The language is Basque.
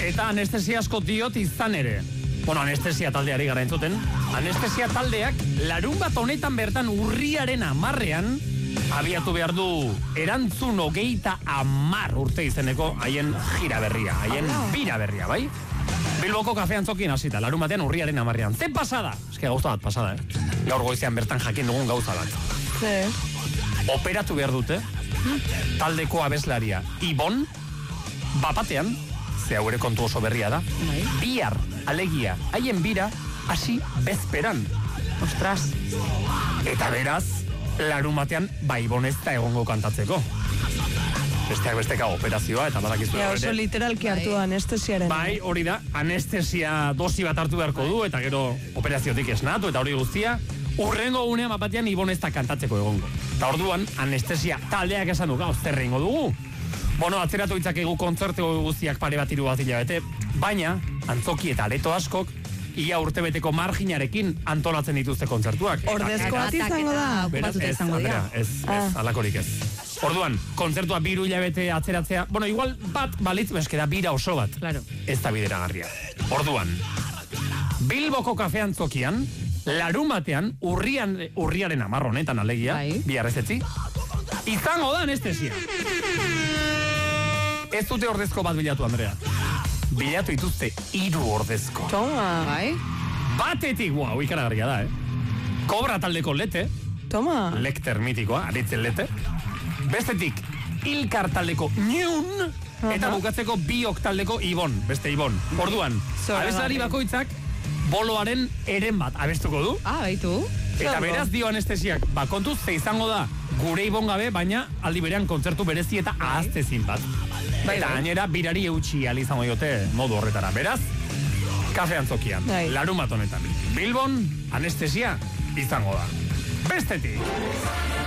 Eta anestesia asko diot izan ere. Bueno, anestesia taldeari gara entzuten. Anestesia taldeak larun bat honetan bertan urriaren 10ean abiatu behar du erantzun 30 urte izeneko haien gira berria, haien bira berria, bai? Bilboko kafean zokin hasita, larun batean urriaren 10ean. Zen pasada? Eske gauza bat pasada, Gaur goizean bertan jakin dugun gauza bat. Operatu behar dute, taldeko abeslaria Ibon, bapatean, ze hau ere kontu oso berria da, bihar, alegia, haien bira, hasi bezperan. Ostras. Eta beraz, larun batean, Ibon ez da egongo kantatzeko. Besteak besteka operazioa, eta badakizu. Oso literalki hartu anestesiaren. Bai, hori da, anestesia dosi bat hartu beharko du, eta gero operaziotik esnatu, eta hori guztia, urrengo unean batean Ibon ez da kantatzeko egongo. Eta orduan, anestesia taldeak esan du, zer egingo dugu. Bueno, atzeratu ditzakegu kontzertu guztiak pare bat 3 hilabete, baina antzoki eta areto askok ia urtebeteko marginarekin antolatzen dituzte kontzertuak. Ordezkoak izango da. Beraz, ez, Andrea, ez, alakorik ez. Orduan, kontzertua 2 hilabete atzeratzea, bueno, igual bat balitz, eskeda bira oso bat. Claro. Ez da bideragarria. Orduan, Bilboko kafean zokian, larun batean, urriaren 10 honetan alegia, bihar ez etzi, izango da anestesia. Ez dute ordezko bat bilatu, Andrea. Bilatu dituzte 3 ordezko. Toma. Bai. Batetik, ikaragarria da, Kobra taldeko Lete. Toma. Lekter mitikoa, aritzen Lete. Bestetik, Ilkar taldeko Niun. Eta bukatzeko Biok taldeko Ibon. Beste Ibon. Orduan, abeslari bakoitzak boloaren eren bat abestuko du. Baitu. Eta beraz dio anestesiak, kontuz ze izango da gure Ibon gabe, baina aldi berean kontzertu berezi eta ahaztezin bat. Eta gainera birari eutxi izango diote modu horretara. Beraz, kafean zokian, larun bat honetan. Bilbon, anestesia izango da. Bestetik.